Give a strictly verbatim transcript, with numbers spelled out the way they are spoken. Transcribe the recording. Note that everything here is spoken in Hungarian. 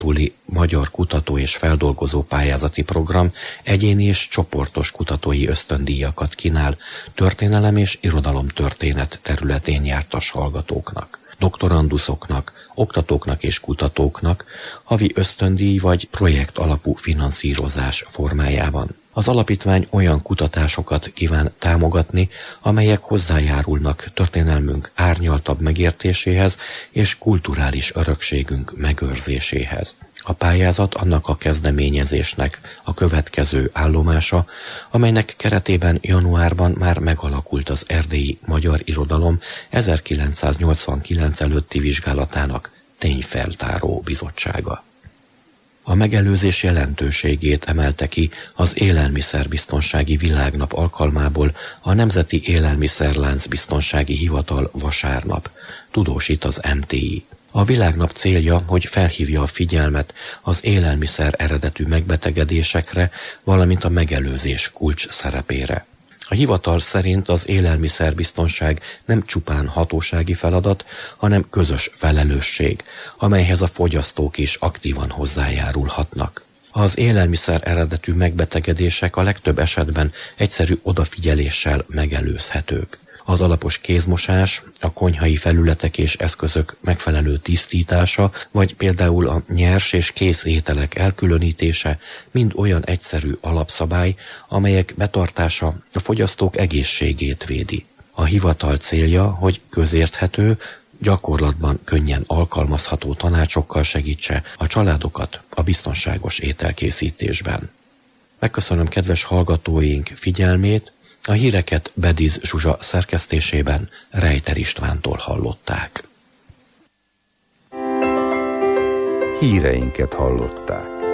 túli magyar kutató és feldolgozó pályázati program egyéni és csoportos kutatói ösztöndíjakat kínál történelem és irodalomtörténet területén jártas hallgatóknak, doktoranduszoknak, oktatóknak és kutatóknak havi ösztöndíj vagy projekt alapú finanszírozás formájában. Az alapítvány olyan kutatásokat kíván támogatni, amelyek hozzájárulnak történelmünk árnyaltabb megértéséhez és kulturális örökségünk megőrzéséhez. A pályázat annak a kezdeményezésnek a következő állomása, amelynek keretében januárban már megalakult az Erdélyi Magyar Irodalom ezerkilencszáznyolcvankilenc előtti vizsgálatának tényfeltáró bizottsága. A megelőzés jelentőségét emelte ki az Élelmiszerbiztonsági Világnap alkalmából a Nemzeti Élelmiszerlánc Biztonsági Hivatal vasárnap, tudósít az em té i. A világnap célja, hogy felhívja a figyelmet az élelmiszer eredetű megbetegedésekre, valamint a megelőzés kulcs szerepére. A hivatal szerint az élelmiszerbiztonság nem csupán hatósági feladat, hanem közös felelősség, amelyhez a fogyasztók is aktívan hozzájárulhatnak. Az élelmiszer eredetű megbetegedések a legtöbb esetben egyszerű odafigyeléssel megelőzhetők. Az alapos kézmosás, a konyhai felületek és eszközök megfelelő tisztítása, vagy például a nyers és kész ételek elkülönítése mind olyan egyszerű alapszabály, amelyek betartása a fogyasztók egészségét védi. A hivatal célja, hogy közérthető, gyakorlatban könnyen alkalmazható tanácsokkal segítse a családokat a biztonságos ételkészítésben. Megköszönöm kedves hallgatóink figyelmét, a híreket Bediz Zsuzsa szerkesztésében Rejter Istvántól hallották. Híreinket hallották.